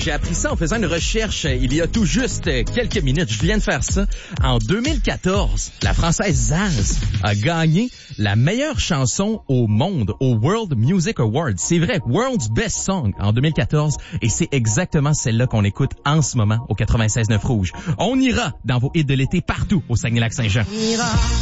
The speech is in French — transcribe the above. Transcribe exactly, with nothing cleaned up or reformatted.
j'ai appris ça en faisant une recherche euh, il y a tout juste euh, quelques minutes. Je viens de faire ça. En deux mille quatorze, la Française Zaz a gagné la meilleure chanson au monde au World Music Awards. C'est vrai, World's Best Song en deux mille quatorze. Et c'est exactement celle-là qu'on écoute en ce moment au quatre-vingt-seize neuf Rouge. On ira dans vos hits de l'été partout au Saguenay-Lac-Saint-Jean.